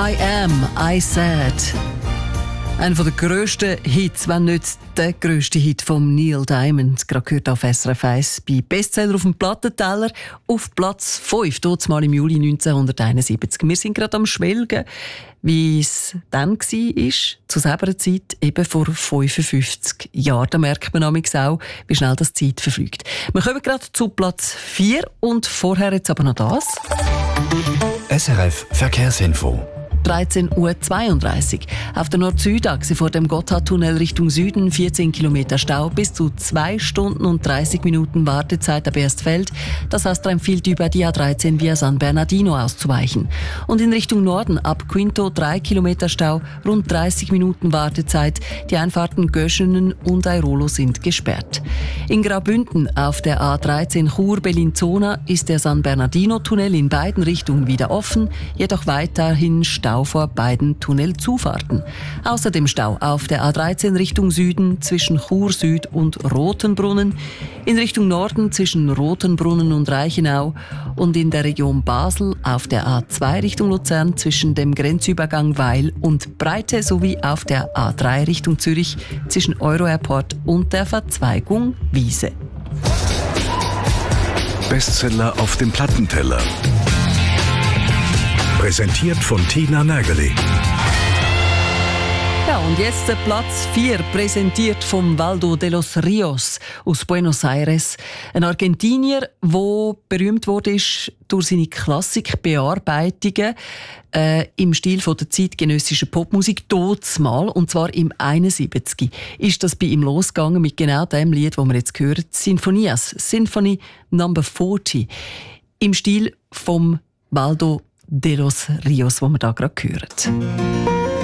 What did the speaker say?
I Am, I Said. Einer der grössten Hits, wenn nicht der grösste Hit von Neil Diamond. Gerade gehört auf SRF 1 bei Bestseller auf dem Plattenteller auf Platz 5, dort mal im Juli 1971. Wir sind gerade am Schwelgen, wie es dann war, zu selber Zeit, eben vor 55 Jahren. Da merkt man auch, wie schnell das Zeit verfliegt. Wir kommen gerade zu Platz 4 und vorher jetzt aber noch das. SRF Verkehrsinfo. 13.32 Uhr. Auf der Nord-Süd-Achse vor dem Gotthardtunnel Richtung Süden 14 Kilometer Stau, bis zu 2 Stunden und 30 Minuten Wartezeit ab Erstfeld. Das heißt, er empfiehlt über die A13 via San Bernardino auszuweichen. Und in Richtung Norden ab Quinto 3 Kilometer Stau, rund 30 Minuten Wartezeit. Die Einfahrten Göschenen und Airolo sind gesperrt. In Graubünden auf der A13 Chur-Bellinzona ist der San Bernardino-Tunnel in beiden Richtungen wieder offen, jedoch weiterhin Stau vor beiden Tunnelzufahrten. Außerdem Stau auf der A13 Richtung Süden zwischen Chur Süd und Rotenbrunnen, in Richtung Norden zwischen Rotenbrunnen und Reichenau und in der Region Basel auf der A2 Richtung Luzern zwischen dem Grenzübergang Weil und Breite sowie auf der A3 Richtung Zürich zwischen Euro-Airport und der Verzweigung Wiese. Bestseller auf dem Plattenteller. Präsentiert von Tina Nageli. Ja, und jetzt der Platz 4, präsentiert vom Waldo de los Rios aus Buenos Aires. Ein Argentinier, der berühmt wurde durch seine Klassikbearbeitungen im Stil von der zeitgenössischen Popmusik mal, und zwar im 71. Ist das bei ihm losgegangen mit genau dem Lied, das wir jetzt hören, Sinfonias, Symphony Number 40, im Stil vom Waldo de los Rios, wo wir da gerade hören.